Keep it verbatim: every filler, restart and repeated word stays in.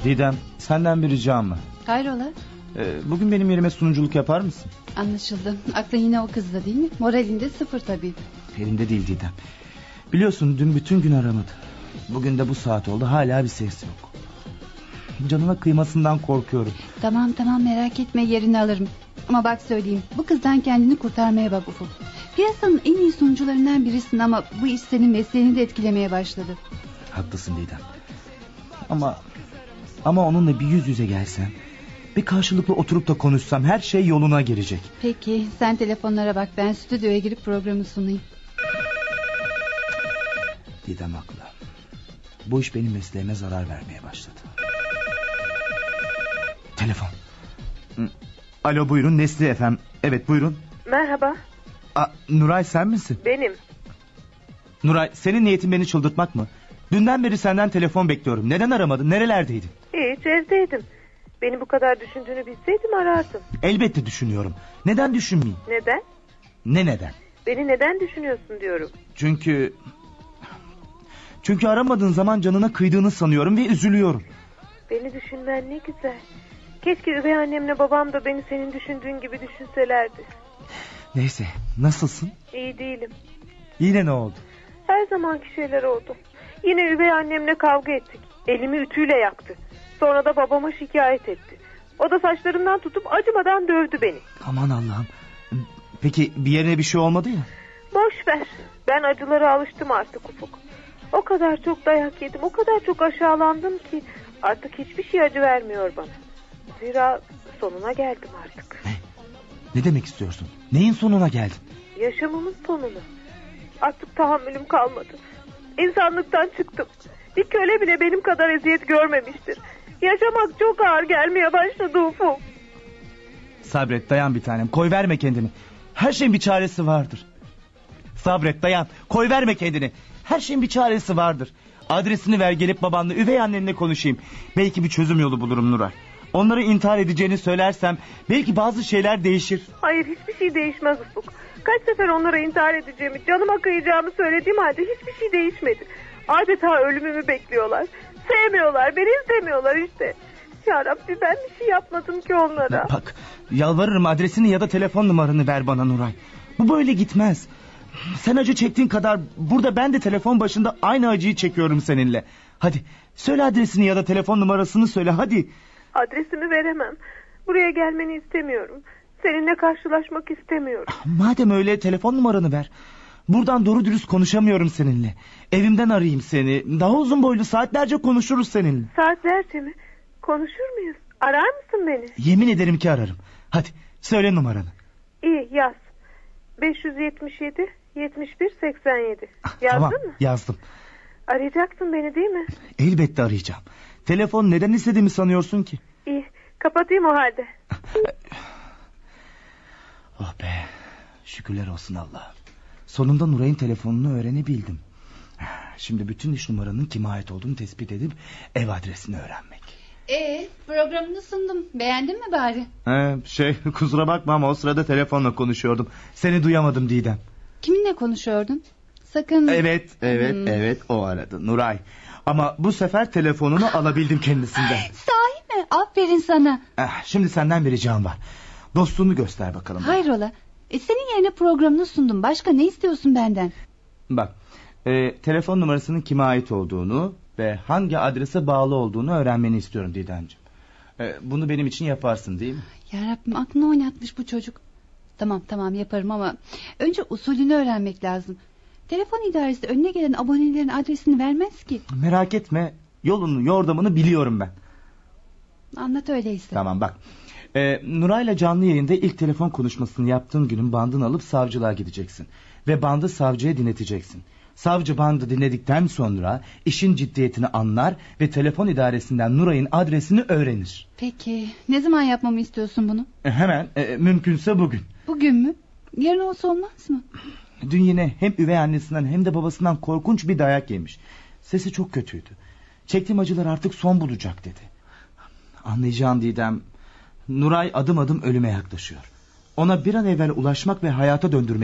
Didem, senden bir ricam var. Hayrola? Ee, bugün benim yerime sunuculuk yapar mısın? Anlaşıldı. Aklın yine o kızda değil mi? Moralinde sıfır tabii. Elimde değil Didem. Biliyorsun dün bütün gün aramadı. Bugün de bu saat oldu, hala bir ses yok. Canına kıymasından korkuyorum. Tamam tamam, merak etme, yerini alırım. Ama bak söyleyeyim, bu kızdan kendini kurtarmaya bak Ufuk. Piyasanın en iyi sunucularından birisin ama bu iş senin mesleğini de etkilemeye başladı. Haklısın Didem. Ama ama onunla bir yüz yüze gelsem, bir karşılıklı oturup da konuşsam her şey yoluna girecek. Peki sen telefonlara bak, ben stüdyoya girip programı sunayım. Didem haklı. Bu iş benim mesleğime zarar vermeye başladı. Telefon. Alo, buyurun, Nesli efendim. Evet, buyurun. Merhaba. Aa, Nuray sen misin? Benim. Nuray, senin niyetin beni çıldırtmak mı? Dünden beri senden telefon bekliyorum. Neden aramadın? Nerelerdeydin? Hiç, evdeydim. Beni bu kadar düşündüğünü bilseydim arardım. Elbette düşünüyorum. Neden düşünmeyeyim? Neden? Ne neden? Beni neden düşünüyorsun diyorum. Çünkü... Çünkü aramadığın zaman canına kıydığını sanıyorum ve üzülüyorum. Beni düşünmen ne güzel. Keşke üvey annemle babam da beni senin düşündüğün gibi düşünselerdi. Neyse, nasılsın? İyi değilim. Yine ne oldu? Her zamanki şeyler oldu. Yine üvey annemle kavga ettik. Elimi ütüyle yaktı. Sonra da babama şikayet etti. O da saçlarımdan tutup acımadan dövdü beni. Aman Allah'ım. Peki bir yerine bir şey olmadı ya? Boş ver. Ben acılara alıştım artık Ufuk. O kadar çok dayak yedim, o kadar çok aşağılandım ki artık hiçbir şey acı vermiyor bana. Zira sonuna geldim artık. Ne? Ne demek istiyorsun? Neyin sonuna geldin? Yaşamımın sonuna. Artık tahammülüm kalmadı. İnsanlıktan çıktım. Bir köle bile benim kadar eziyet görmemiştir. Yaşamak çok ağır gelmeye başladı Ufuk. Sabret, dayan bir tanem, koy verme kendini. Her şeyin bir çaresi vardır. Sabret, dayan, koy verme kendini. Her şeyin bir çaresi vardır. Adresini ver, gelip babanla üvey annenle konuşayım. Belki bir çözüm yolu bulurum Nuray. Onları intihar edeceğini söylersem belki bazı şeyler değişir. Hayır, hiçbir şey değişmez Ufuk. Kaç sefer onlara intihar edeceğimi, canıma kıyacağımı söylediğim halde hiçbir şey değişmedi. Adeta ölümümü bekliyorlar. Sevmiyorlar, beni istemiyorlar işte. Ya Rabbi, ben bir şey yapmadım ki onlara. Bak, yalvarırım, adresini ya da telefon numaranı ver bana Nuray. Bu böyle gitmez. Sen acı çektiğin kadar burada ben de telefon başında aynı acıyı çekiyorum seninle. Hadi söyle adresini ya da telefon numarasını söyle, hadi. Adresimi veremem. Buraya gelmeni istemiyorum. Seninle karşılaşmak istemiyorum. Madem öyle, telefon numaranı ver. Buradan doğru dürüst konuşamıyorum seninle. Evimden arayayım seni. Daha uzun boylu saatlerce konuşuruz seninle. Saatlerce mi? Konuşur muyuz? Arar mısın beni? Yemin ederim ki ararım. Hadi söyle numaranı. İyi, yaz. beş yüz yetmiş yedi yetmiş bir seksen yedi. Yazdın Tamam, mı? yazdım. Arayacaksın beni değil mi? Elbette arayacağım. Telefon neden istediğimi sanıyorsun ki? İyi, kapatayım o halde. Oh be, şükürler olsun Allah'ım. Sonunda Nuray'ın telefonunu öğrenebildim. Şimdi bütün iş numaranın kime ait olduğunu tespit edip ev adresini öğrenmek. Ee, programını sundum. Beğendin mi bari? Ee, şey kusura bakma ama o sırada telefonla konuşuyordum. Seni duyamadım Didem. Kiminle konuşuyordun? Sakın... Evet, evet, Hmm. evet, o aradı, Nuray. Ama bu sefer telefonunu alabildim kendisinden. Sahi mi? Aferin sana. Eh, şimdi senden bir ricam var. Dostluğunu göster bakalım. Hayrola? E, senin yerine programını sundum. Başka ne istiyorsun benden? Bak, e, telefon numarasının kime ait olduğunu ve hangi adrese bağlı olduğunu öğrenmeni istiyorum Didemciğim. E, bunu benim için yaparsın değil mi? Yarabbim, aklını oynatmış bu çocuk. Tamam tamam, yaparım ama önce usulünü öğrenmek lazım. Telefon idaresi önüne gelen abonelerin adresini vermez ki. Merak etme, yolunu yordamını biliyorum ben. Anlat öyleyse. Tamam bak. Ee, Nuray'la canlı yayında ilk telefon konuşmasını yaptığın günün bandını alıp savcılığa gideceksin. Ve bandı savcıya dinleteceksin. Savcı bandı dinledikten sonra işin ciddiyetini anlar ve telefon idaresinden Nuray'ın adresini öğrenir. Peki ne zaman yapmamı istiyorsun bunu? E, hemen, e, mümkünse bugün. Bugün mü? Yarın olsa olmaz mı? Dün yine hem üvey annesinden hem de babasından korkunç bir dayak yemiş. Sesi çok kötüydü. Çektiğim acılar artık son bulacak dedi. Anlayacağın Didem, Nuray adım adım ölüme yaklaşıyor. Ona bir an evvel ulaşmak ve hayata döndürmek